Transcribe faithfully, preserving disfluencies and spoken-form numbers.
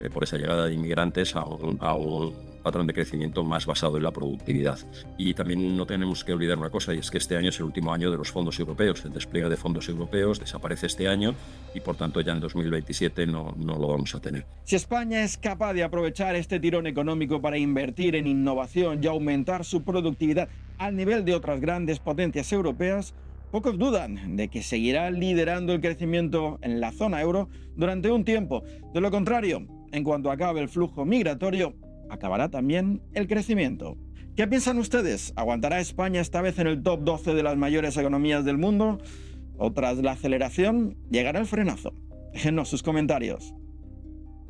eh, por esa llegada de inmigrantes a un, a un patrón de crecimiento más basado en la productividad. Y también no tenemos que olvidar una cosa, y es que este año es el último año de los fondos europeos. El despliegue de fondos europeos desaparece este año y, por tanto, ya en dos mil veintisiete no, no lo vamos a tener. Si España es capaz de aprovechar este tirón económico para invertir en innovación y aumentar su productividad al nivel de otras grandes potencias europeas, pocos dudan de que seguirá liderando el crecimiento en la zona euro durante un tiempo. De lo contrario, en cuanto acabe el flujo migratorio, acabará también el crecimiento. ¿Qué piensan ustedes? ¿Aguantará España esta vez en el top doce de las mayores economías del mundo? ¿O tras la aceleración llegará el frenazo? Déjennos sus comentarios.